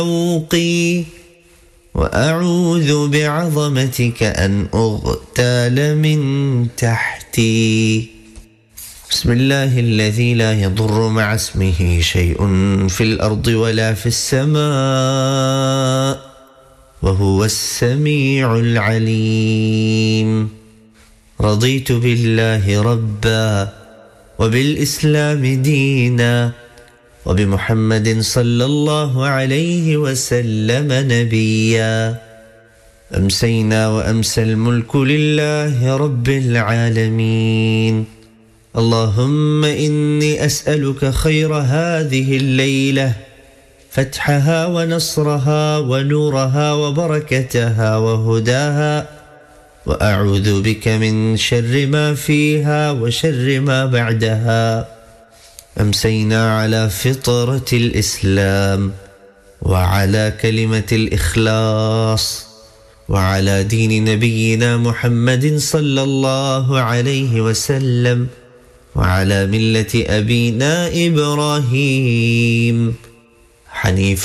فوقي وأعوذ بعظمتك أن أغتال من تحتي. بسم الله الذي لا يضر مع اسمه شيء في الأرض ولا في السماء وهو السميع العليم. رضيت بالله ربا وبالإسلام دينا وبمحمد صلى الله عليه وسلم نبيا. أمسينا وأمسى الملك لله رب العالمين. اللهم إني أسألك خير هذه الليلة، فتحها ونصرها ونورها وبركتها وهداها، وأعوذ بك من شر ما فيها وشر ما بعدها. أمسينا على فطرة الإسلام وعلى كلمة الإخلاص وعلى دين نبينا محمد صلى الله عليه وسلم وعلى ملة أبينا إبراهيم حنيفا